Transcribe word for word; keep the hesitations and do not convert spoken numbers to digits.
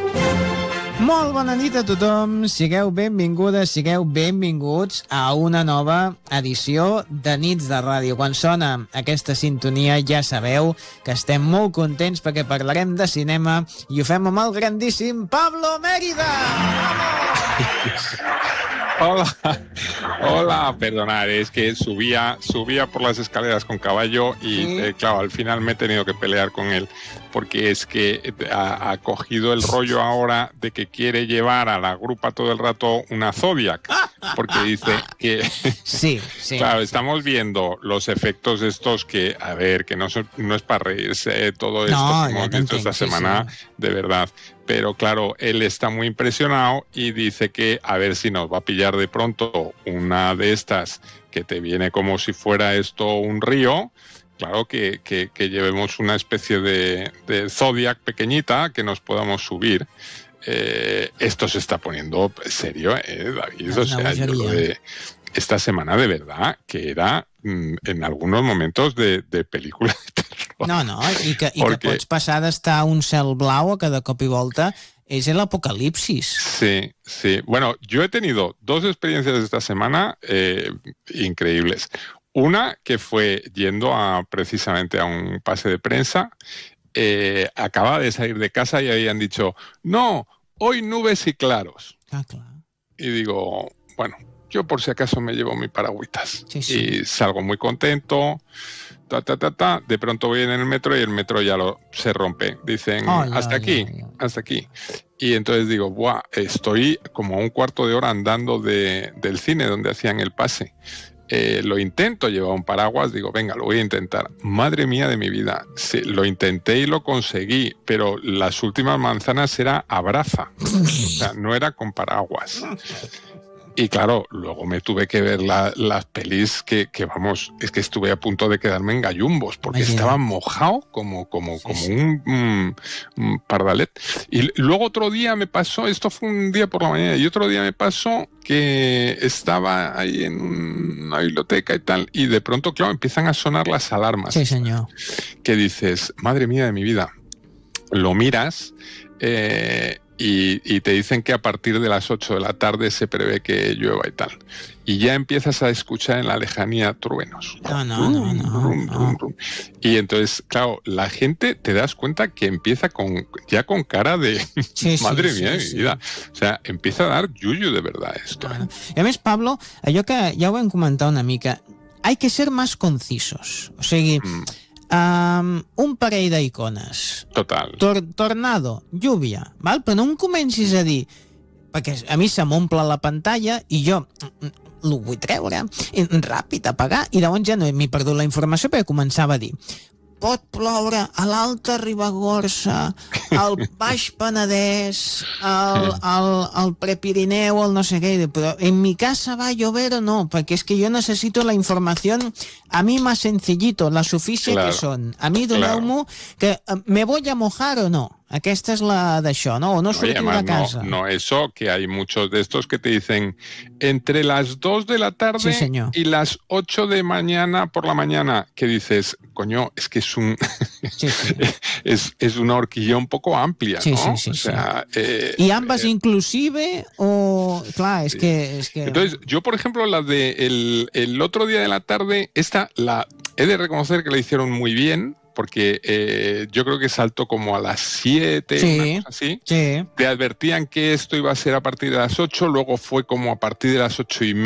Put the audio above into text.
Molt bona nit a tothom, sigueu benvingudes, sigueu benvinguts a una nova edició de Nits de Ràdio. Quan sona aquesta sintonia ja sabeu que estem molt contents perquè parlarem de cinema i ho fem amb el grandíssim Pablo Mérida! Hola, hola, perdonad, es que subía, subía por las escaleras con caballo y ¿sí? eh, claro, al final me he tenido que pelear con él porque es que ha, ha cogido el rollo ahora de que quiere llevar a la grupa todo el rato una Zodiac, porque dice que sí, sí. Claro, estamos viendo los efectos estos que, a ver, que no, son, no es para reírse eh, todo esto no, que hemos visto esta semana, sí, sí. de verdad. Pero claro, él está muy impresionado y dice que a ver si nos va a pillar de pronto una de estas que te viene como si fuera esto un río. Claro, que, que, que llevemos una especie de, de Zodiac pequeñita que nos podamos subir. Eh, esto se está poniendo serio, ¿eh, David? No, o sea, yo lo de esta semana de verdad que era mm, en algunos momentos de, de película de terror. No, no, i que, i Porque... que pots passar d'estar un cel blau a cada cop i volta és l'apocalipsis. Sí, sí. Bueno, yo he tenido dos experiencias esta semana eh, increíbles. Una que fue yendo a precisamente a un pase de prensa. Eh, acaba de salir de casa y habían dicho, no, hoy nubes y claros. Ah, claro. Y digo, bueno, yo por si acaso me llevo mi paragüitas. Sí, sí. Y salgo muy contento, ta, ta, ta, ta. De pronto voy en el metro y el metro ya lo, se rompe. Dicen, oh, hasta ya, aquí, ya, ya. hasta aquí. Y entonces digo, buah, estoy como un cuarto de hora andando de, del cine donde hacían el pase. Eh, lo intento, llevar un paraguas, digo, venga, lo voy a intentar. Madre mía de mi vida, sí, lo intenté y lo conseguí, pero las últimas manzanas era a braza, o sea, no era con paraguas. Y claro, luego me tuve que ver la, las pelis que, que, vamos, es que estuve a punto de quedarme en gallumbos, porque Imagina. estaba mojado como, como, como sí, un, un, un pardalet. Y luego otro día me pasó, esto fue un día por la mañana, y otro día me pasó que estaba ahí en una biblioteca y tal, y de pronto, claro, empiezan a sonar las alarmas. Sí, señor. Que dices, madre mía de mi vida, lo miras, eh, Y, y te dicen que a partir de las ocho de la tarde se prevé que llueva y tal. Y ya empiezas a escuchar en la lejanía truenos. No, no, no, no, rum, no. rum, rum. Y entonces, claro, la gente te das cuenta que empieza con ya con cara de sí, madre sí, mía sí, de sí. mi vida. O sea, empieza a dar yuyu de verdad esto. Bueno. I a més, Pablo, allò que ja ho vam comentar una mica, hay que ser más concisos. O sigui... Mm. Um, un parell d'icones. Total. Tor tornado, lluvia, val? Però no em comencis a dir, perquè a mi se m'omple la pantalla i jo l'ho vull treure, i ràpid, apagar, i llavors ja no m'he perdut la informació perquè començava a dir pot ploure a l'Alta Ribagorça, al Baix Penedès, al, al, al Prepirineu, al no sé què, però en mi casa va a llover o no, perquè és que jo necessito la informació a mi más sencillito, la suficie claro, que són. A mi doneu-m'ho que me voy a mojar o no. Aquesta és la d'això, ¿no? O no sortir de casa. No, no, eso, que hay muchos de estos que te dicen entre las dos de la tarde sí, y las ocho de mañana por la mañana, que dices, coño, es que es un sí, sí. es, es una horquilla un poco amplia, sí, ¿no? Sí, sí, o sea, sí. Eh, ¿Y ambas eh, inclusive? O, claro, es, sí. que, es que... Entonces, yo, por ejemplo, la de el, el otro día de la tarde, esta la he de reconocer que la hicieron muy bien, porque eh, yo creo que saltó como a las siete, sí, una cosa así. Sí. Te advertían que esto iba a ser a partir de las ocho, luego fue como a partir de las ocho y media.